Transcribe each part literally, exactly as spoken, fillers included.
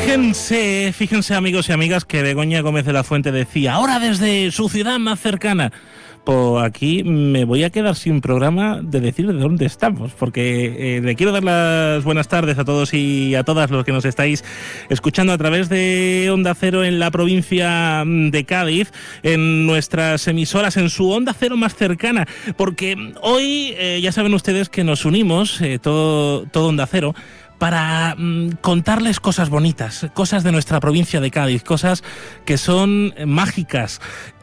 Fíjense, fíjense amigos y amigas que Begoña Gómez de la Fuente decía, ahora desde su ciudad más cercana. Pues aquí me voy a quedar sin programa de decir de dónde estamos, porque eh, le quiero dar las buenas tardes a todos y a todas los que nos estáis escuchando a través de Onda Cero en la provincia de Cádiz, en nuestras emisoras, en su Onda Cero más cercana, porque hoy eh, ya saben ustedes que nos unimos, eh, todo, todo Onda Cero, para mm, contarles cosas bonitas, cosas de nuestra provincia de Cádiz, cosas que son mágicas.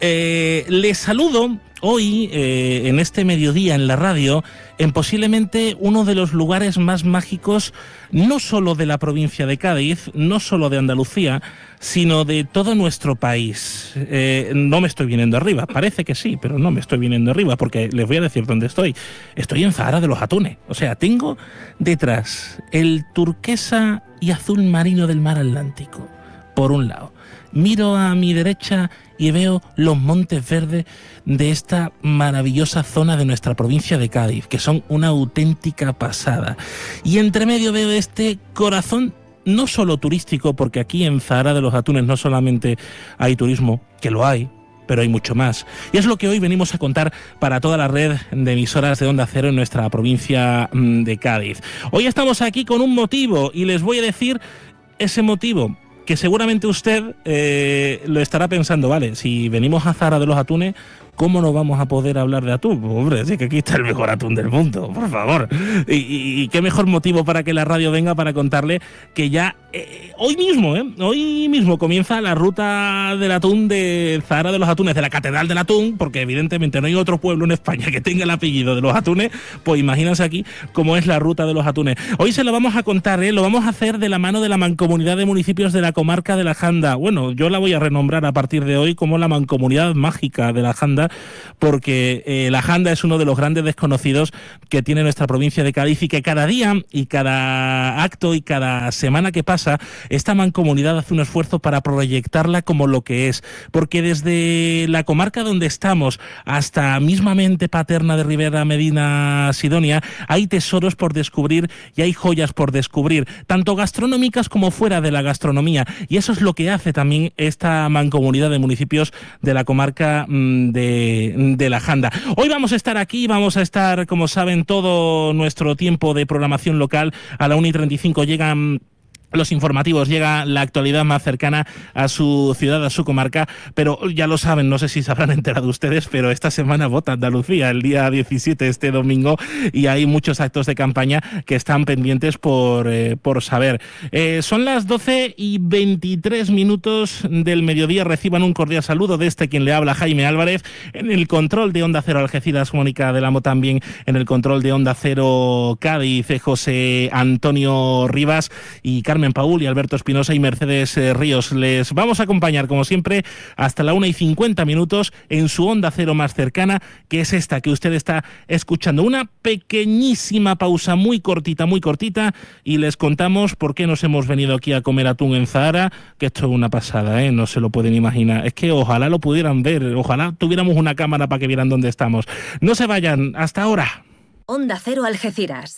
Eh, les saludo hoy, eh, en este mediodía en la radio, en posiblemente uno de los lugares más mágicos, no solo de la provincia de Cádiz, no solo de Andalucía, sino de todo nuestro país. Eh, no me estoy viniendo arriba, parece que sí, pero no me estoy viniendo arriba, porque les voy a decir dónde estoy. Estoy en Zahara de los Atunes, o sea, tengo detrás el turquesa y azul marino del mar Atlántico, por un lado. Miro a mi derecha y veo los montes verdes de esta maravillosa zona de nuestra provincia de Cádiz, que son una auténtica pasada. Y entre medio veo este corazón no solo turístico, porque aquí en Zahara de los Atunes no solamente hay turismo, que lo hay, pero hay mucho más. Y es lo que hoy venimos a contar para toda la red de emisoras de Onda Cero en nuestra provincia de Cádiz. Hoy estamos aquí con un motivo y les voy a decir ese motivo, que seguramente usted eh, lo estará pensando, vale, si venimos a Zahara de los Atunes, ¿cómo no vamos a poder hablar de atún? Pues, hombre, sí que aquí está el mejor atún del mundo, por favor. Y, y, y qué mejor motivo para que la radio venga para contarle que ya eh, hoy mismo, ¿eh? Hoy mismo comienza la ruta del atún de Zahara de los Atunes, de la Catedral del Atún, porque evidentemente no hay otro pueblo en España que tenga el apellido de los atunes, pues imagínense aquí cómo es la ruta de los atunes. Hoy se lo vamos a contar, ¿eh? Lo vamos a hacer de la mano de la Mancomunidad de Municipios de la Comarca de la Janda. Bueno, yo la voy a renombrar a partir de hoy como la Mancomunidad Mágica de la Janda, porque eh, la Janda es uno de los grandes desconocidos que tiene nuestra provincia de Cádiz y que cada día y cada acto y cada semana que pasa, esta mancomunidad hace un esfuerzo para proyectarla como lo que es, porque desde la comarca donde estamos hasta mismamente Paterna de Ribera, Medina, Sidonia, hay tesoros por descubrir y hay joyas por descubrir, tanto gastronómicas como fuera de la gastronomía, y eso es lo que hace también esta mancomunidad de municipios de la comarca mmm, de de la Janda. Hoy vamos a estar aquí, vamos a estar, como saben, todo nuestro tiempo de programación local. A la una y treinta y cinco llegan los informativos, llega la actualidad más cercana a su ciudad, a su comarca, pero ya lo saben, no sé si se habrán enterado ustedes, pero esta semana vota Andalucía, el día diecisiete, este domingo, y hay muchos actos de campaña que están pendientes por, eh, por saber. Eh, son las doce y veintitrés minutos del mediodía, reciban un cordial saludo de este quien le habla, Jaime Álvarez, en el control de Onda Cero Algeciras, Mónica del Amo también, en el control de Onda Cero Cádiz, José Antonio Rivas y Carmen Paul y Alberto Espinosa y Mercedes eh, Ríos. Les vamos a acompañar, como siempre, hasta la una y cincuenta minutos en su Onda Cero más cercana, que es esta que usted está escuchando. Una pequeñísima pausa, muy cortita, muy cortita, y les contamos por qué nos hemos venido aquí a comer atún en Zahara, que esto es una pasada, ¿eh? No se lo pueden imaginar. Es que ojalá lo pudieran ver, ojalá tuviéramos una cámara para que vieran dónde estamos. No se vayan, hasta ahora. Onda Cero Algeciras.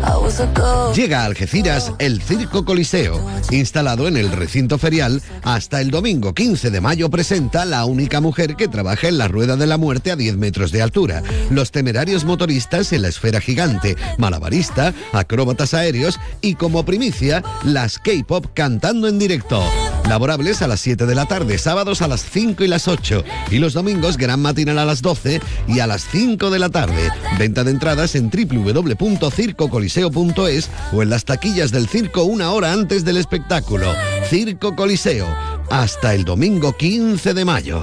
Llega a Algeciras el Circo Coliseo. Instalado en el recinto ferial, hasta el domingo quince de mayo presenta La única mujer que trabaja en la rueda de la muerte a diez metros de altura, Los temerarios motoristas en la esfera gigante, Malabarista, acróbatas aéreos y, como primicia, las K-pop cantando en directo. Laborables a las siete de la tarde, sábados a las cinco y las ocho, y los domingos gran matinal a las doce y a las cinco de la tarde. Venta de entradas en doble u doble u doble u punto circo coliseo punto es o en las taquillas del circo una hora antes del espectáculo. Circo Coliseo, hasta el domingo quince de mayo.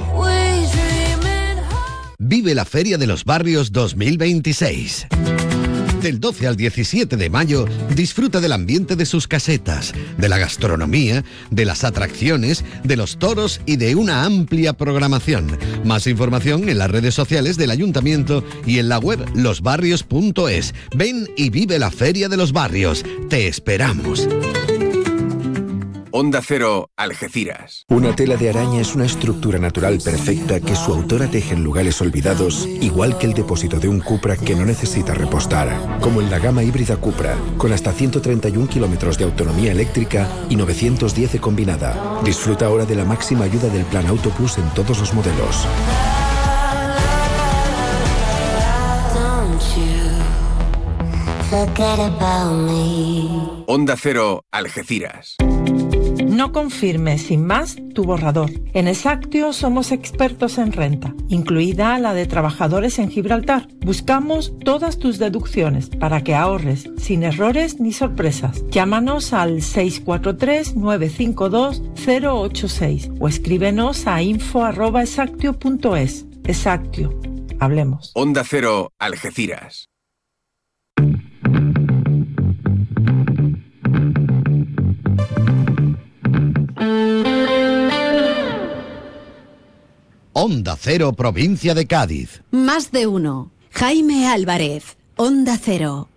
Vive la Feria de los Barrios dos mil veintiséis. Del doce al diecisiete de mayo, disfruta del ambiente de sus casetas, de la gastronomía, de las atracciones, de los toros y de una amplia programación. Más información en las redes sociales del Ayuntamiento y en la web los barrios punto es. Ven y vive la Feria de los Barrios. Te esperamos. Onda Cero, Algeciras. Una tela de araña es una estructura natural perfecta que su autora teje en lugares olvidados, igual que el depósito de un Cupra que no necesita repostar. Como en la gama híbrida Cupra, con hasta ciento treinta y un kilómetros de autonomía eléctrica y novecientos diez de combinada. Disfruta ahora de la máxima ayuda del Plan Auto Plus en todos los modelos. Onda Cero, Algeciras. No confirmes sin más tu borrador. En Exactio somos expertos en renta, incluida la de trabajadores en Gibraltar. Buscamos todas tus deducciones para que ahorres sin errores ni sorpresas. Llámanos al seis cuatro tres, nueve cinco dos, cero ocho seis o escríbenos a info arroba exactio punto es. Exactio. Hablemos. Onda Cero, Algeciras. Onda Cero, provincia de Cádiz. Más de uno. Jaime Álvarez, Onda Cero.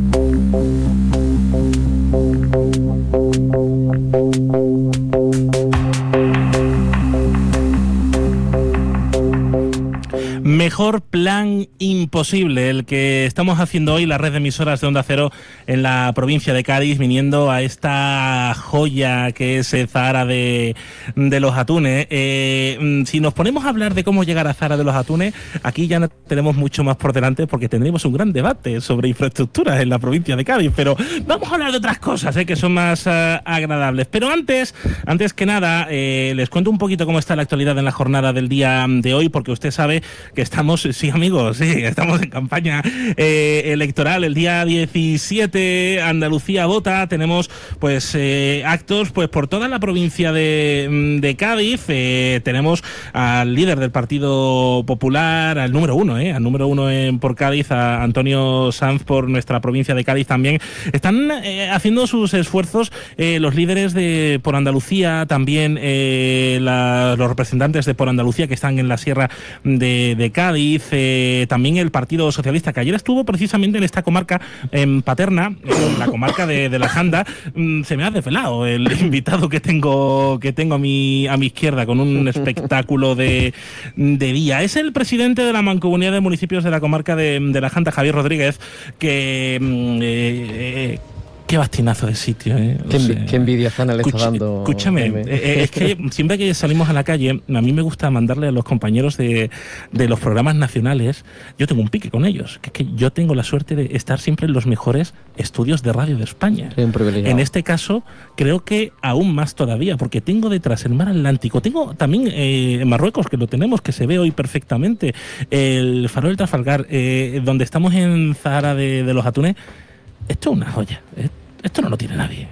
Mejor plan imposible el que estamos haciendo hoy la red de emisoras de Onda Cero en la provincia de Cádiz, viniendo a esta joya que es Zahara de, de los Atunes. Eh, si nos ponemos a hablar de cómo llegar a Zahara de los Atunes, aquí ya no tenemos mucho más por delante porque tendremos un gran debate sobre infraestructuras en la provincia de Cádiz, pero vamos a hablar de otras cosas eh, que son más uh, agradables. Pero antes, antes que nada, eh, les cuento un poquito cómo está la actualidad en la jornada del día de hoy, porque usted sabe que estamos, sí amigos, sí, estamos en campaña eh, electoral. El día diecisiete Andalucía vota, tenemos pues eh, actos pues por toda la provincia de, de Cádiz. Eh, tenemos al líder del Partido Popular, al número uno, eh, al número uno en, por Cádiz, a Antonio Sanz por nuestra provincia de Cádiz también. Están eh, haciendo sus esfuerzos eh, los líderes de por Andalucía, también eh, la, los representantes de por Andalucía que están en la sierra de, de Cádiz, eh, también el Partido Socialista, que ayer estuvo precisamente en esta comarca, en Paterna, en la comarca de, de la Janda. Mm, se me ha desvelado el invitado que tengo que tengo a mi, a mi izquierda, con un espectáculo de, de día. Es el presidente de la Mancomunidad de Municipios de la comarca de, de la Janda, Javier Rodríguez, que... Mm, eh, eh, qué bastinazo de sitio, ¿eh? Qué, envi sea, qué envidia Zana le está dando. Escúchame, eh, es que siempre que salimos a la calle, a mí me gusta mandarle a los compañeros de, de los programas nacionales, yo tengo un pique con ellos, que es que yo tengo la suerte de estar siempre en los mejores estudios de radio de España. Un privilegiado. En este caso, creo que aún más todavía, porque tengo detrás el mar Atlántico, tengo también eh, en Marruecos, que lo tenemos, que se ve hoy perfectamente, el Faro del Trafalgar, eh, donde estamos en Zahara de, de los Atunes. Esto es una joya. Esto no lo tiene nadie.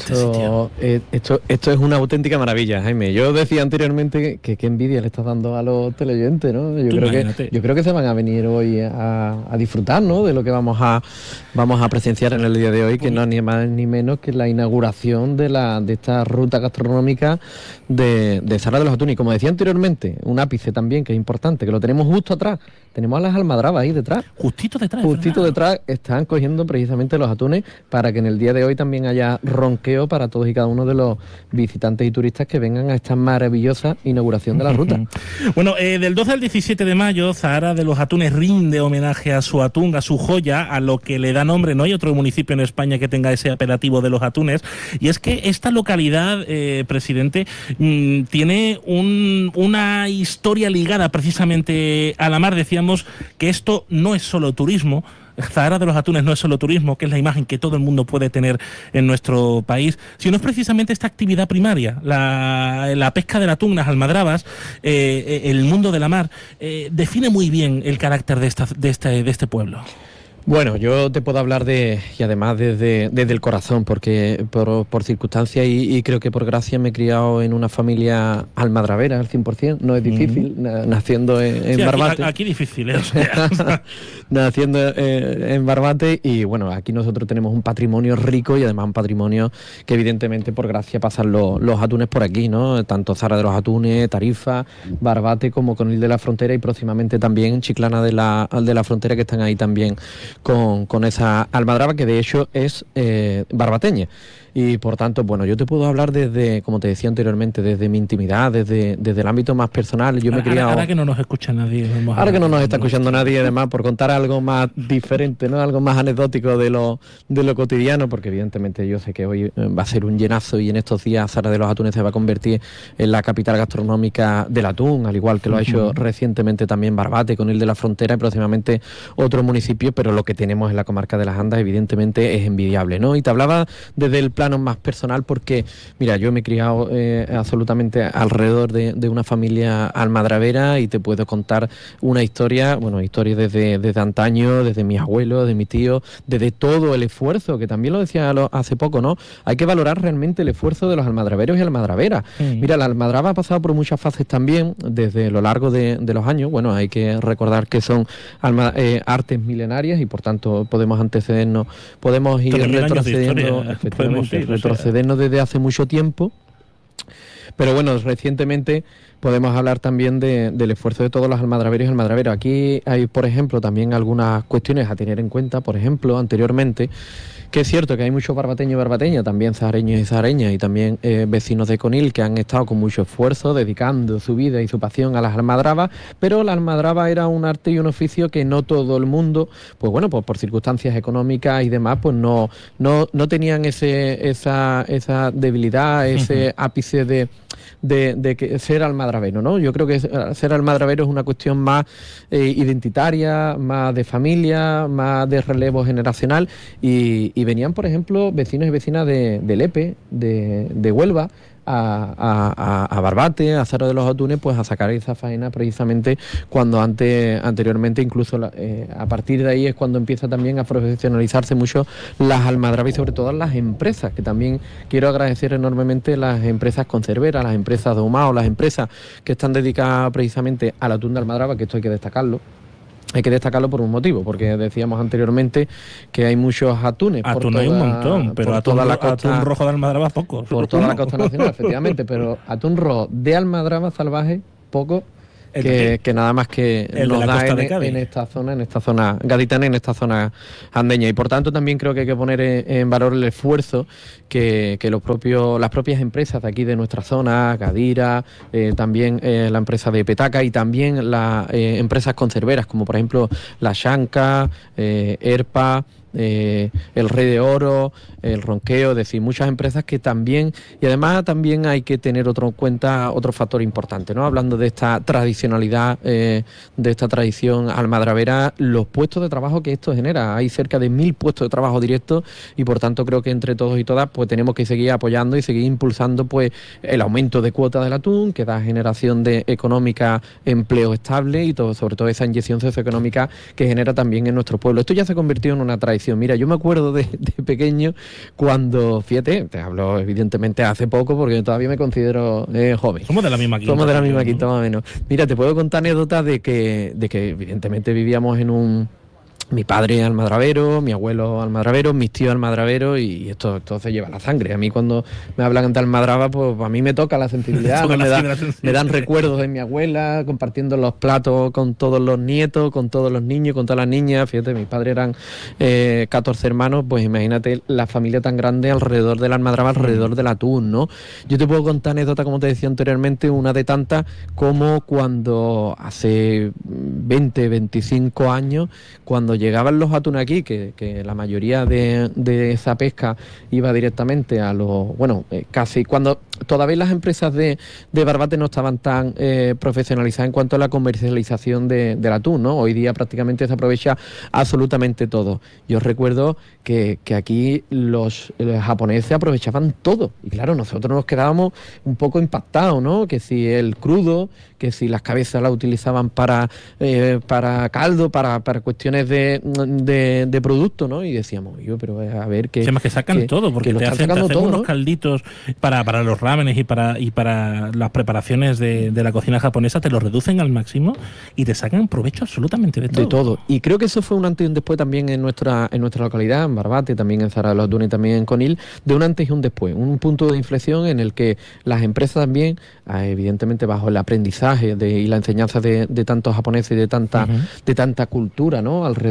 Esto, este eh, esto, esto es una auténtica maravilla, Jaime. Yo decía anteriormente que qué envidia le estás dando a los teleoyentes, ¿no? Yo creo que yo creo que se van a venir hoy a, a disfrutar, ¿no? De lo que vamos a vamos a presenciar en el día de hoy, que no es ni más ni menos que la inauguración de la de esta ruta gastronómica de, de Zahara de los Atunes. Y como decía anteriormente, un ápice también que es importante, que lo tenemos justo atrás. Tenemos a las almadrabas ahí detrás. Justito detrás. Justito detrás están cogiendo precisamente los atunes para que en el día de hoy también haya ronqueo para todos y cada uno de los visitantes y turistas que vengan a esta maravillosa inauguración de la ruta. Bueno, eh, del doce al diecisiete de mayo, Zahara de los Atunes rinde homenaje a su atún, a su joya, a lo que le da nombre. No hay otro municipio en España que tenga ese apelativo de los atunes. Y es que esta localidad, eh, presidente, mmm, tiene un, una historia ligada precisamente a la mar. Decíamos que esto no es solo turismo. Zahara de los Atunes no es solo turismo, que es la imagen que todo el mundo puede tener en nuestro país, sino es precisamente esta actividad primaria, la, la pesca del atún, las almadrabas, eh, el mundo de la mar. Eh, define muy bien el carácter de, esta, de, este, de este pueblo. Bueno, yo te puedo hablar de, y además desde, desde el corazón, porque por, por circunstancias y, y creo que por gracia me he criado en una familia almadravera al cien por cien, no es difícil, mm. naciendo en, en sí, Barbate. Aquí, aquí difícil, ¿eh? O sea. Naciendo eh, en Barbate y bueno, aquí nosotros tenemos un patrimonio rico y además un patrimonio que evidentemente por gracia pasan los, los atunes por aquí, ¿no? Tanto Zahara de los Atunes, Tarifa, Barbate como Conil de la Frontera y próximamente también Chiclana de la, de la Frontera, que están ahí también con, con esa almadraba que de hecho es eh, barbateña. Y por tanto, bueno, yo te puedo hablar desde, como te decía anteriormente, desde mi intimidad, desde, desde el ámbito más personal. Yo ahora, me he criado... ahora que no nos escucha nadie. Ahora que no nos está escuchando nadie, además, por contar algo más diferente, ¿no? Algo más anecdótico de lo, de lo cotidiano, porque evidentemente yo sé que hoy va a ser un llenazo y en estos días Zara de los Atunes se va a convertir en la capital gastronómica del atún, al igual que lo ha hecho uh-huh. recientemente también Barbate, Conil de la Frontera y próximamente otros municipios, pero lo que tenemos en la comarca de las Andas evidentemente es envidiable, ¿no? Y te hablaba desde el plano más personal porque, mira, yo me he criado eh, absolutamente alrededor de, de una familia almadravera y te puedo contar una historia, bueno, historia desde, desde antaño, desde mis abuelos, de mi tío, desde todo el esfuerzo, que también lo decía lo, hace poco, ¿no? Hay que valorar realmente el esfuerzo de los almadraveros y almadraveras. Sí. Mira, la almadraba ha pasado por muchas fases también desde lo largo de, de los años. Bueno, hay que recordar que son alma, eh, artes milenarias y por tanto podemos antecedernos, podemos ir retrocediendo, efectivamente, ir, retrocedernos o sea. desde hace mucho tiempo. Pero bueno, recientemente podemos hablar también de, del esfuerzo de todos los almadraveros y almadraveras. Aquí hay, por ejemplo, también algunas cuestiones a tener en cuenta. Por ejemplo, anteriormente, que es cierto que hay muchos barbateños y barbateñas, también zahareños y zahareñas, y también eh, vecinos de Conil que han estado con mucho esfuerzo dedicando su vida y su pasión a las almadrabas, pero la almadraba era un arte y un oficio que no todo el mundo, pues bueno, pues por circunstancias económicas y demás, pues no, no, no tenían ese, esa, esa debilidad, ese uh-huh. ápice de... De, de que ser almadravero, ¿no? Yo creo que ser almadravero es una cuestión más eh, identitaria, más de familia, más de relevo generacional y, y venían, por ejemplo, vecinos y vecinas de, de Lepe, de, de Huelva, A, a, a Barbate, a Zara de los Atunes, pues a sacar esa faena precisamente cuando antes, anteriormente, incluso la, eh, a partir de ahí es cuando empieza también a profesionalizarse mucho las almadrabas y sobre todo las empresas, que también quiero agradecer enormemente las empresas conserveras, las empresas de ahumado, las empresas que están dedicadas precisamente al atún de almadraba, que esto hay que destacarlo. Hay que destacarlo por un motivo, porque decíamos anteriormente que hay muchos atunes. Atún por toda, hay un montón, pero atún, toda la costa, atún rojo de almadraba pocos. Por toda la costa nacional, efectivamente, pero atún rojo de almadraba salvaje, poco, que, que nada más que el nos de la da costa en, de en esta zona, en esta zona gaditana, en esta zona andeña. Y por tanto también creo que hay que poner en, en valor el esfuerzo que, que los propios, las propias empresas de aquí de nuestra zona, Gadira, eh, también eh, la empresa de Petaca y también las eh, empresas conserveras, como por ejemplo la Shanka, eh, ERPA, Eh, el Rey de Oro, el Ronqueo, es decir, muchas empresas que también, y además también hay que tener otro en cuenta otro factor importante, ¿no? Hablando de esta tradicionalidad, eh, de esta tradición almadravera, los puestos de trabajo que esto genera. Hay cerca de mil puestos de trabajo directos y por tanto creo que entre todos y todas pues tenemos que seguir apoyando y seguir impulsando pues el aumento de cuota del atún, que da generación de económica, empleo estable y todo, sobre todo esa inyección socioeconómica que genera también en nuestro pueblo. Esto ya se ha convertido en una tradición. Mira, yo me acuerdo de, de pequeño cuando, fíjate, te hablo evidentemente hace poco porque todavía me considero eh, joven. Somos de la misma quinta. Somos de la misma quinta, ¿no? Más o menos. Mira, te puedo contar anécdotas de que, de que evidentemente vivíamos en un... Mi padre almadravero, mi abuelo almadravero, mis tíos almadravero y esto, esto se lleva la sangre. A mí cuando me hablan de almadraba, pues a mí me toca la sensibilidad, ¿no? me, da, me dan recuerdos de mi abuela compartiendo los platos con todos los nietos, con todos los niños, con todas las niñas. Fíjate, mis padres eran eh, catorce hermanos, pues imagínate la familia tan grande alrededor del almadraba, alrededor del atún, ¿no? Yo te puedo contar anécdotas, como te decía anteriormente, una de tantas como cuando hace veinte, veinticinco años, cuando llegaban los atunes aquí, que, que la mayoría de, de esa pesca iba directamente a los, bueno, eh, casi cuando todavía las empresas de, de Barbate no estaban tan eh, profesionalizadas en cuanto a la comercialización de, del atún, ¿no? Hoy día prácticamente se aprovecha absolutamente todo. Yo recuerdo que, que aquí los, los japoneses aprovechaban todo y claro, nosotros nos quedábamos un poco impactados, ¿no? Que si el crudo, que si las cabezas las utilizaban para, eh, para caldo, para, para cuestiones de De, de producto, ¿no? Y decíamos, yo, pero a ver que... Se llama que sacan que, todo, porque que te, hacen, te hacen todo, unos ¿no? calditos para, para los ramenes y para y para las preparaciones de, de la cocina japonesa, te los reducen al máximo y te sacan provecho absolutamente de todo. De todo. Y creo que eso fue un antes y un después también en nuestra en nuestra localidad, en Barbate, también en Zara de los Atunes y también en Conil, de un antes y un después. Un punto de inflexión en el que las empresas también, evidentemente bajo el aprendizaje de, y la enseñanza de, de tantos japoneses y de tanta, uh-huh. de tanta cultura, ¿no? Alrededor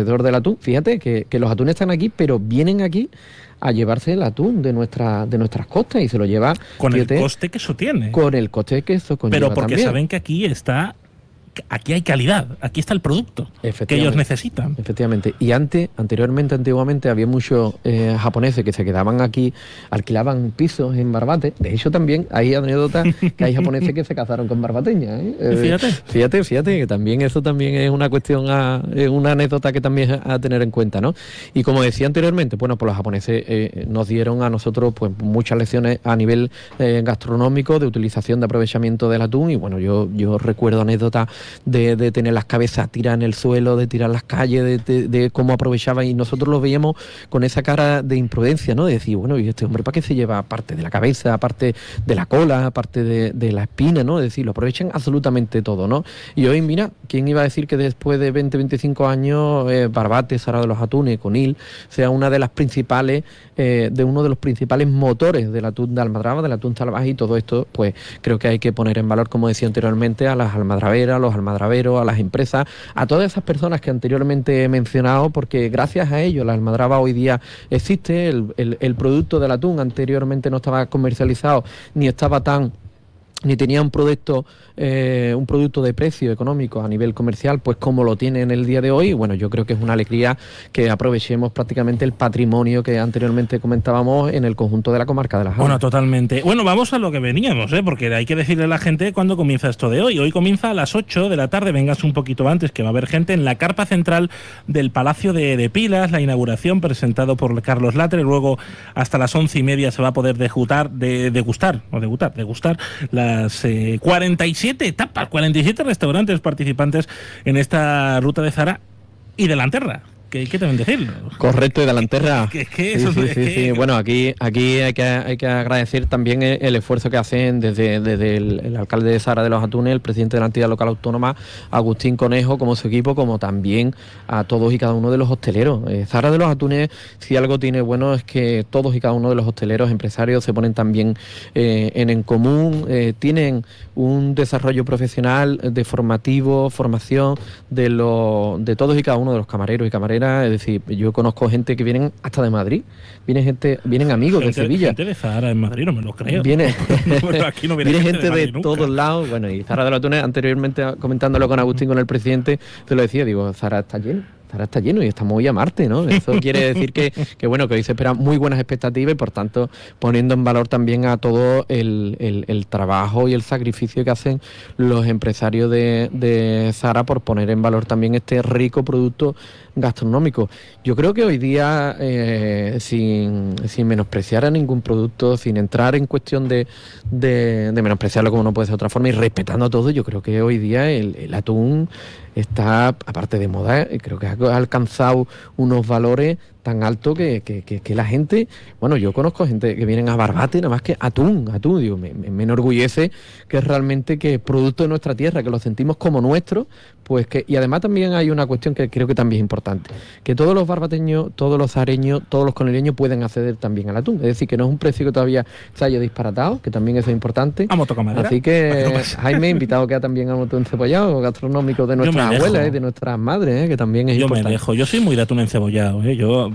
alrededor del atún. Fíjate que, que los atunes están aquí, pero vienen aquí a llevarse el atún de nuestra de nuestras costas y se lo lleva... Con fíjate, el coste que eso tiene. Con el coste que eso conlleva. Pero porque también. saben que aquí está... Aquí hay calidad, aquí está el producto que ellos necesitan. Efectivamente. Y antes, anteriormente, antiguamente, había muchos eh, japoneses que se quedaban aquí, alquilaban pisos en Barbate. De hecho, también hay anécdotas que hay japoneses que se casaron con barbateñas. ¿eh? Eh, fíjate. Fíjate, fíjate, que también eso también es una cuestión, a, es una anécdota que también es a tener en cuenta, ¿no? Y como decía anteriormente, bueno, pues los japoneses eh, nos dieron a nosotros pues muchas lecciones a nivel eh, gastronómico, de utilización, de aprovechamiento del atún. Y bueno, yo, yo recuerdo anécdotas De, de tener las cabezas tiradas en el suelo, de tirar las calles, de, de, de cómo aprovechaban, y nosotros lo veíamos con esa cara de imprudencia, ¿no? De decir, bueno, ¿y este hombre para qué se lleva parte de la cabeza, parte de la cola, parte de, de la espina, ¿no? Es decir, lo aprovechan absolutamente todo, ¿no? Y hoy, mira, ¿quién iba a decir que después de veinte, veinticinco años, eh, Barbate, Zara de los Atunes, Conil, sea una de las principales, eh, de uno de los principales motores del atún de almadraba, del atún salvaje? Y todo esto, pues creo que hay que poner en valor, como decía anteriormente, a las almadraberas, a los almadraberos, a las empresas, a todas esas personas que anteriormente he mencionado, porque gracias a ellos la almadraba hoy día existe. El, el, el producto del atún anteriormente no estaba comercializado, ni estaba tan ni tenía un producto eh, un producto de precio económico a nivel comercial, pues como lo tiene en el día de hoy. Bueno, yo creo que es una alegría que aprovechemos prácticamente el patrimonio que anteriormente comentábamos en el conjunto de la comarca de La Jana. Bueno, totalmente. Bueno, vamos a lo que veníamos, ¿eh? Porque hay que decirle a la gente cuándo comienza esto de hoy. Hoy comienza a las ocho de la tarde, vengas un poquito antes, que va a haber gente en la carpa central del Palacio de, de Pilas, la inauguración presentado por Carlos Latre. Luego hasta las once y media se va a poder degustar, de, degustar, o degustar, degustar las eh, cuarenta y siete etapas, cuarenta y siete restaurantes participantes en esta ruta de Zara y de Lanterra. ¿Qué, qué deben decirlo? Correcto, y de Lanterra. Que, que sí, eso sí, es sí, que... sí. Bueno, aquí, aquí hay que hay que agradecer también el, el esfuerzo que hacen desde, desde el, el alcalde de Zara de los Atunes, el presidente de la entidad local autónoma, Agustín Conejo, como su equipo, como también a todos y cada uno de los hosteleros. Eh, Zara de los Atunes, si algo tiene bueno, es que todos y cada uno de los hosteleros, empresarios, se ponen también eh, en, en común, eh, tienen un desarrollo profesional, de formativo, formación de, lo, de todos y cada uno de los camareros y camareras. Es decir, yo conozco gente que vienen hasta de Madrid, viene gente, vienen amigos gente, de Sevilla. Gente de Zara en Madrid, no me lo creo. Viene, bueno, aquí no viene, viene gente, gente de, de todos lados. Bueno, y Zara de los Atunes, anteriormente comentándolo con Agustín, con el presidente, te lo decía, digo, Zara está lleno. Zara está lleno y estamos hoy a Marte, ¿no? Eso quiere decir que, que bueno, que hoy se esperan muy buenas expectativas y, por tanto, poniendo en valor también a todo el, el, el trabajo y el sacrificio que hacen los empresarios de, de Zara por poner en valor también este rico producto gastronómico. Yo creo que hoy día, eh, sin, sin menospreciar a ningún producto, sin entrar en cuestión de, de, de menospreciarlo como no puede ser de otra forma, y respetando a todo, yo creo que hoy día el, el atún está, aparte de moda, creo que ha alcanzado unos valores tan alto que, que, que, que la gente, bueno, yo conozco gente que vienen a Barbate, nada más que atún, atún, digo, me, me enorgullece que es realmente que es producto de nuestra tierra, que lo sentimos como nuestro, pues que, y además también hay una cuestión que creo que también es importante, que todos los barbateños, todos los zareños, todos los coneleños pueden acceder también al atún, es decir, que no es un precio que todavía se haya disparatado, que también eso es importante. A motocamadera. Así que, Jaime, invitado queda también a moto encebollado, gastronómico de nuestras abuelas, ¿eh? De nuestras madres, ¿eh? Que también es yo importante. Yo me dejo, yo soy muy de atún encebollado, ¿eh? Yo,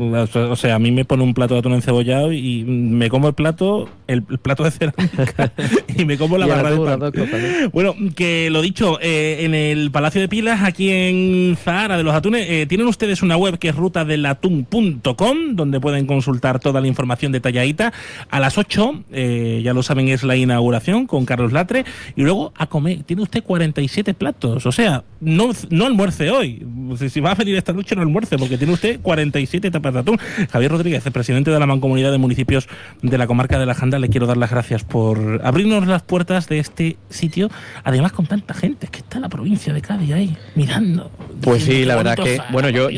o sea, a mí me pone un plato de atún encebollado y me como el plato, el, el plato de cerámica y me como la barra de pan. Cosas, ¿no? Bueno, que lo dicho, eh, en el Palacio de Pilas, aquí en Zahara de los Atunes, eh, tienen ustedes una web que es ruta del atún punto com, donde pueden consultar toda la información detalladita. A las ocho, eh, ya lo saben, es la inauguración con Carlos Latre, y luego a comer. Tiene usted cuarenta y siete platos, o sea, no, no almuerce hoy. Si, si va a venir esta noche, no almuerce, porque tiene usted cuarenta y siete tapas de atún. Javier Rodríguez, el presidente de la Mancomunidad de Municipios de la Comarca de La Janda, le quiero dar las gracias por abrirnos las puertas de este sitio, además con tanta gente, que está la provincia de Cádiz ahí, mirando. Pues sí, la verdad que, bueno, yo, yo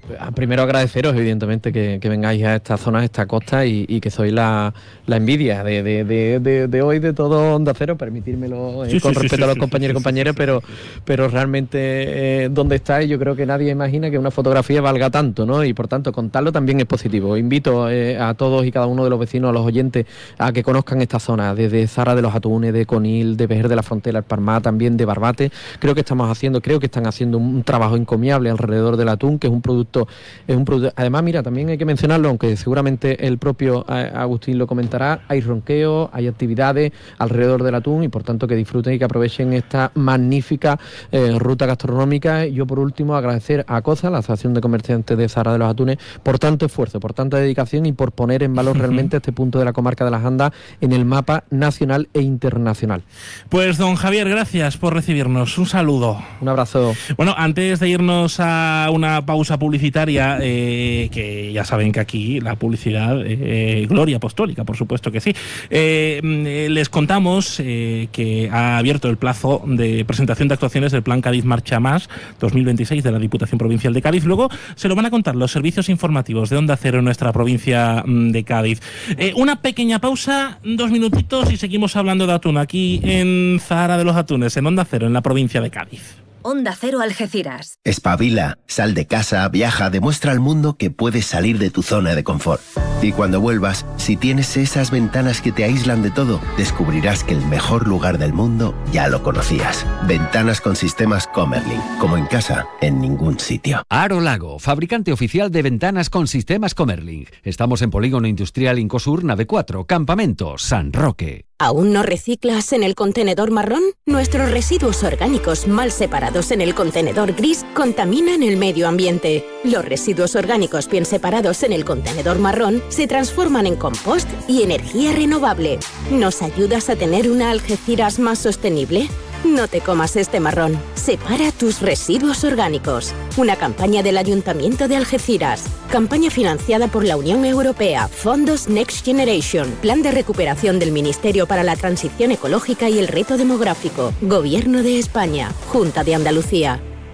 Primero agradeceros, evidentemente, que, que vengáis a estas zonas, a esta costa, y, y que sois la, la envidia de, de, de, de, de hoy de todo Onda Cero, permitírmelo eh, sí, con sí, respeto sí, a los sí, compañeros y sí, compañeras, sí, sí, pero, sí. pero realmente eh, donde estáis, yo creo que nadie imagina que una fotografía valga tanto, ¿no? Y por tanto, contarlo también es positivo. Invito eh, a todos y cada uno de los vecinos, a los oyentes, a que conozcan esta zona, desde Zara de los Atunes, de Conil, de Vejer de la Frontera, el Parmá, también de Barbate. Creo que estamos haciendo, creo que están haciendo un trabajo encomiable alrededor del atún, que es un producto Es un producto. Además, mira, también hay que mencionarlo, aunque seguramente el propio Agustín lo comentará, hay ronqueo, hay actividades alrededor del atún y por tanto que disfruten y que aprovechen esta magnífica eh, ruta gastronómica. Yo por último agradecer a COZA, la Asociación de Comerciantes de Zara de los Atunes, por tanto esfuerzo, por tanta dedicación y por poner en valor realmente este punto de la comarca de las Andas en el mapa nacional e internacional. Pues don Javier, gracias por recibirnos. Un saludo. Un abrazo. Bueno, antes de irnos a una pausa publicitaria, Eh, que ya saben que aquí la publicidad, eh, gloria apostólica, por supuesto que sí. Eh, eh, les contamos eh, que ha abierto el plazo de presentación de actuaciones del Plan Cádiz Marcha Más dos mil veintiséis de la Diputación Provincial de Cádiz. Luego se lo van a contar los servicios informativos de Onda Cero en nuestra provincia de Cádiz. Eh, una pequeña pausa, dos minutitos y seguimos hablando de atún aquí en Zahara de los Atunes, en Onda Cero, en la provincia de Cádiz. Onda Cero Algeciras. Espabila, sal de casa, viaja, demuestra al mundo que puedes salir de tu zona de confort. Y cuando vuelvas, si tienes esas ventanas que te aíslan de todo, descubrirás que el mejor lugar del mundo ya lo conocías. Ventanas con sistemas Comerlin, como en casa, en ningún sitio. Aro Lago, fabricante oficial de ventanas con sistemas Comerlin. Estamos en Polígono Industrial Incosur, nave cuatro, Campamento, San Roque. ¿Aún no reciclas en el contenedor marrón? Nuestros residuos orgánicos mal separados en el contenedor gris contaminan el medio ambiente. Los residuos orgánicos bien separados en el contenedor marrón se transforman en compost y energía renovable. ¿Nos ayudas a tener una Algeciras más sostenible? No te comas este marrón. Separa tus residuos orgánicos. Una campaña del Ayuntamiento de Algeciras. Campaña financiada por la Unión Europea, Fondos Next Generation, Plan de Recuperación del Ministerio para la Transición Ecológica y el Reto Demográfico, Gobierno de España, Junta de Andalucía.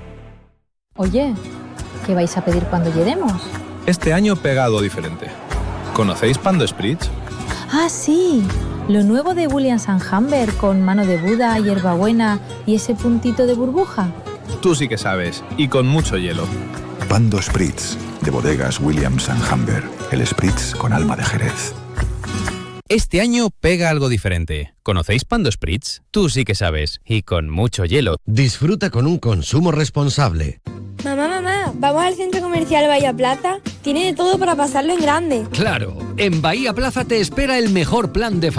Oye, ¿qué vais a pedir cuando lleguemos? Este año pega algo diferente. ¿Conocéis Pando Spritz? Ah, sí. Lo nuevo de Williams and Humber con mano de Buda, hierbabuena y ese puntito de burbuja. Tú sí que sabes, y con mucho hielo. Pando Spritz, de bodegas Williams and Humber. El Spritz con alma de Jerez. Este año pega algo diferente. ¿Conocéis Pando Spritz? Tú sí que sabes, y con mucho hielo. Disfruta con un consumo responsable. Mamá, mamá, ¿vamos al centro comercial Bahía Plaza? Tiene de todo para pasarlo en grande. Claro, en Bahía Plaza te espera el mejor plan de